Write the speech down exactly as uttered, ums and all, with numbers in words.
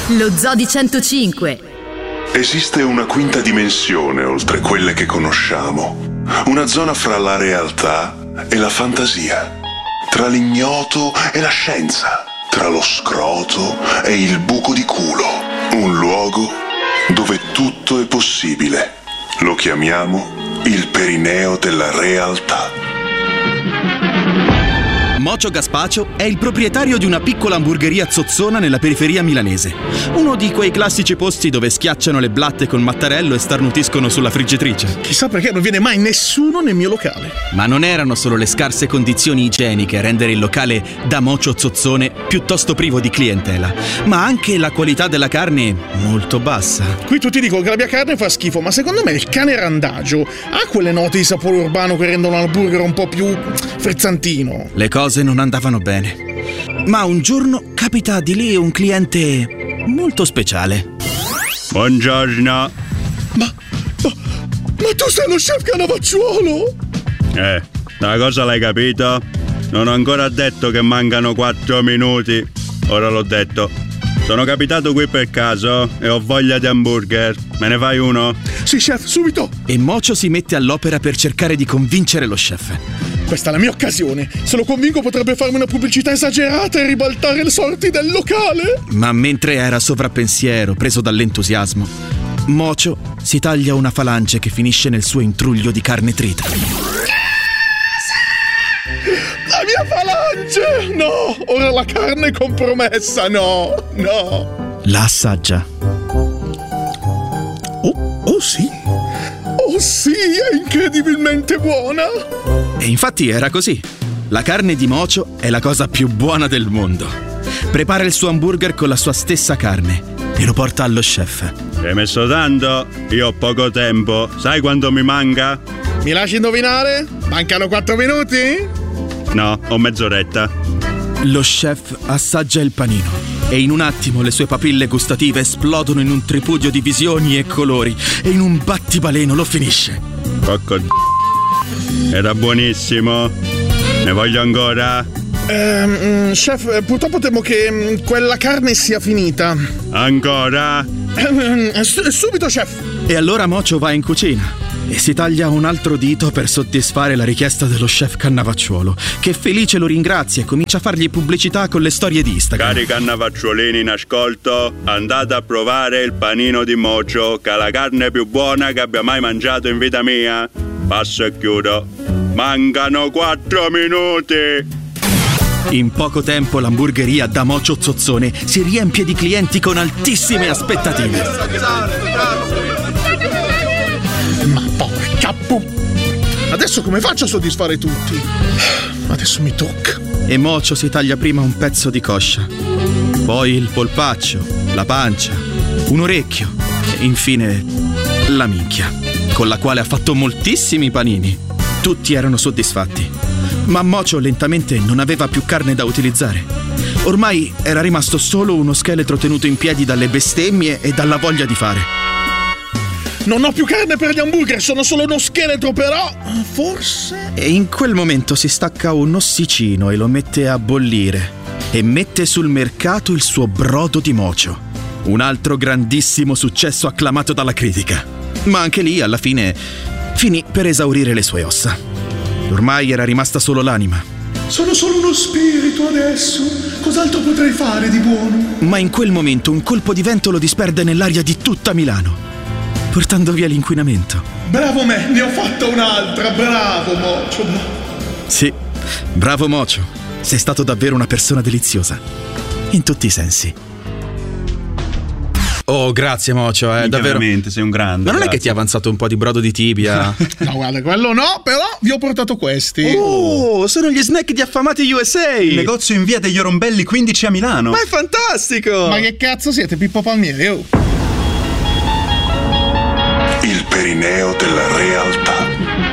Lo Zoo di centocinque. Esiste una quinta dimensione oltre quelle che conosciamo. Una zona fra la realtà e la fantasia. Tra l'ignoto e la scienza. Tra lo scroto e il buco di culo. Un luogo dove tutto è possibile. Lo chiamiamo il perineo della realtà. Mocio Gaspacio è il proprietario di una piccola hamburgeria zozzona nella periferia milanese. Uno di quei classici posti dove schiacciano le blatte con mattarello e starnutiscono sulla friggitrice. Chissà perché non viene mai nessuno nel mio locale. Ma non erano solo le scarse condizioni igieniche a rendere il locale da Mocio Zozzone piuttosto privo di clientela, ma anche la qualità della carne molto bassa. Qui tutti dicono che la mia carne fa schifo, ma secondo me il cane randagio ha quelle note di sapore urbano che rendono l'hamburger un po' più frizzantino. Le cose non andavano bene. Ma un giorno capita di lì un cliente molto speciale. Buongiorno. Ma, ma, ma tu sei lo chef Cannavacciuolo? Eh, la cosa l'hai capito? Non ho ancora detto che mancano quattro minuti. Ora l'ho detto. Sono capitato qui per caso e ho voglia di hamburger. Me ne fai uno? Sì, chef, subito. E Mocio si mette all'opera per cercare di convincere lo chef. Questa è la mia occasione. Se lo convinco potrebbe farmi una pubblicità esagerata e ribaltare le sorti del locale. Ma mentre era sovrappensiero, preso dall'entusiasmo, Mocio si taglia una falange che finisce nel suo intruglio di carne trita. La mia falange! No! Ora la carne è compromessa, no! No! La assaggia. Oh, oh sì! Oh sì, è incredibilmente buona! E infatti era così. La carne di Mocio è la cosa più buona del mondo. Prepara il suo hamburger con la sua stessa carne e lo porta allo chef. Ci hai messo tanto? Io ho poco tempo. Sai quanto mi manca? Mi lasci indovinare? Mancano quattro minuti? No, ho mezz'oretta. Lo chef assaggia il panino e in un attimo le sue papille gustative esplodono in un tripudio di visioni e colori e in un battibaleno lo finisce. Porco d***o. Era buonissimo. Ne voglio ancora? Ehm, chef, purtroppo temo che quella carne sia finita. Ancora? Ehm, subito, chef. E allora Mocio va in cucina e si taglia un altro dito per soddisfare la richiesta dello chef Cannavacciuolo, che felice lo ringrazia e comincia a fargli pubblicità con le storie di Instagram. Cari Cannavacciolini in ascolto, andate a provare il panino di Mocio, che è la carne più buona che abbia mai mangiato in vita mia. Passo e chiudo. Mancano quattro minuti. In poco tempo l'hamburgeria da Mocio Zozzone si riempie di clienti con altissime aspettative. Ma porca pu... Adesso come faccio a soddisfare tutti? Adesso mi tocca. E Mocio si taglia prima un pezzo di coscia, poi il polpaccio, la pancia, un orecchio e infine la minchia, con la quale ha fatto moltissimi panini. Tutti erano soddisfatti, ma Mocio lentamente non aveva più carne da utilizzare. Ormai era rimasto solo uno scheletro tenuto in piedi dalle bestemmie e dalla voglia di fare. Non ho più carne per gli hamburger, sono solo uno scheletro, però forse... E in quel momento si stacca un ossicino e lo mette a bollire e mette sul mercato il suo brodo di Mocio. Un altro grandissimo successo acclamato dalla critica. Ma anche lì, alla fine, finì per esaurire le sue ossa. Ormai era rimasta solo l'anima. Sono solo uno spirito adesso. Cos'altro potrei fare di buono? Ma in quel momento un colpo di vento lo disperde nell'aria di tutta Milano, portando via l'inquinamento. Bravo me, ne ho fatta un'altra. Bravo Mocio. Sì, bravo Mocio. Sei stato davvero una persona deliziosa, in tutti i sensi. Oh, grazie Mocio, eh, davvero. Veramente, sei un grande. Ma non grazie. è che ti è avanzato un po' di brodo di tibia? No, guarda, quello no, però vi ho portato questi. Oh, sono gli snack di Affamati U S A. Il negozio in via degli Orombelli quindici a Milano. Ma è fantastico! Ma che cazzo siete, Pippo Palmieri? Oh. Il perineo della realtà.